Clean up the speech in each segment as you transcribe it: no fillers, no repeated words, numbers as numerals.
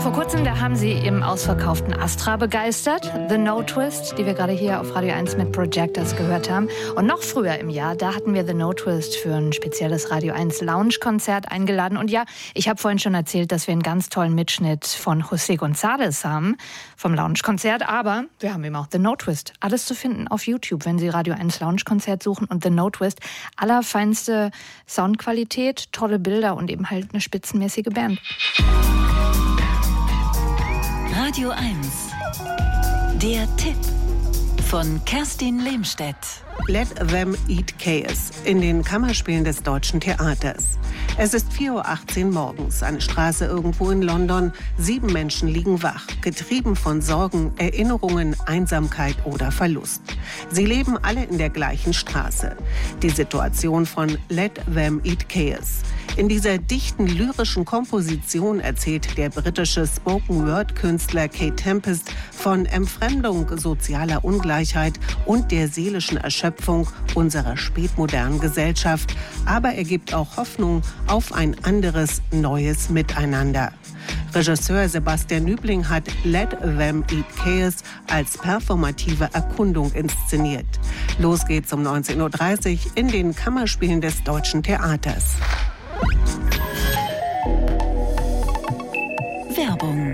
Vor kurzem, da haben sie im ausverkauften Astra begeistert. The No Twist, die wir gerade hier auf Radio 1 mit Projectors gehört haben. Und noch früher im Jahr, da hatten wir The No Twist für ein spezielles Radio 1 Lounge-Konzert eingeladen. Und ja, ich habe vorhin schon erzählt, dass wir einen ganz tollen Mitschnitt von José González haben vom Lounge-Konzert. Aber wir haben eben auch The No Twist. Alles zu finden auf YouTube, wenn Sie Radio 1 Lounge-Konzert suchen und The No Twist. Allerfeinste Soundqualität, tolle Bilder und eben halt eine spitzenmäßige Band. Radio 1. Der Tipp von Kerstin Lehmstedt. Let Them Eat Chaos in den Kammerspielen des Deutschen Theaters. Es ist 4:18 Uhr morgens, eine Straße irgendwo in London. 7 Menschen liegen wach, getrieben von Sorgen, Erinnerungen, Einsamkeit oder Verlust. Sie leben alle in der gleichen Straße. Die Situation von Let Them Eat Chaos. In dieser dichten lyrischen Komposition erzählt der britische Spoken-Word-Künstler Kate Tempest von Entfremdung, sozialer Ungleichheit und der seelischen Erschöpfung unserer spätmodernen Gesellschaft. Aber er gibt auch Hoffnung auf ein anderes, neues Miteinander. Regisseur Sebastian Nübling hat Let Them Eat Chaos als performative Erkundung inszeniert. Los geht's um 19:30 Uhr in den Kammerspielen des Deutschen Theaters. Werbung.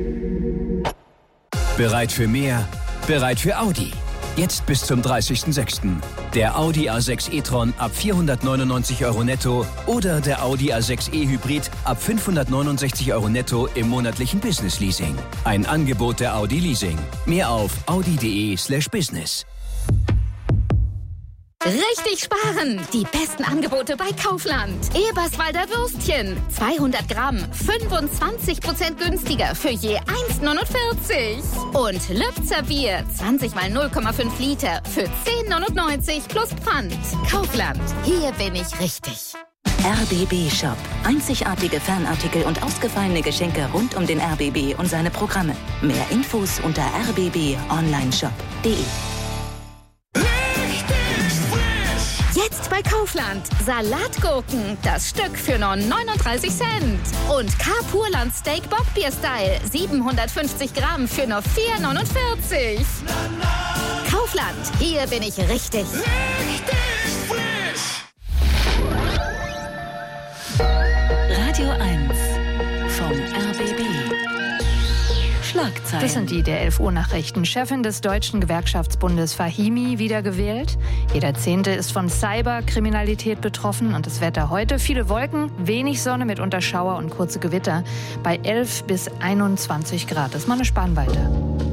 Bereit für mehr? Bereit für Audi. Jetzt bis zum 30.06. Der Audi A6 e-tron ab 499 € netto oder der Audi A6 e-Hybrid ab 569 € netto im monatlichen Business Leasing. Ein Angebot der Audi Leasing. Mehr auf audi.de/business. Richtig sparen! Die besten Angebote bei Kaufland. Eberswalder Würstchen. 200 Gramm, 25% günstiger für je 1,49. Und Lübzer Bier, 20 mal 0,5 Liter für 10,99 plus Pfand. Kaufland, hier bin ich richtig. RBB Shop. Einzigartige Fanartikel und ausgefallene Geschenke rund um den RBB und seine Programme. Mehr Infos unter rbbonlineshop.de. Jetzt bei Kaufland. Salatgurken, das Stück für nur 39 Cent. Und Carpurland Steak Bockbier Style, 750 Gramm für nur 4,49. Kaufland, hier bin ich richtig. Radio 1 vom RBB. Schlagzeilen. Das sind die der 11 Uhr Nachrichten. Chefin des Deutschen Gewerkschaftsbundes Fahimi wiedergewählt. Jeder 10. ist von Cyberkriminalität betroffen. Und das Wetter heute: viele Wolken, wenig Sonne, mitunter Schauer und kurze Gewitter bei 11 bis 21 Grad. Das ist mal eine Spannweite.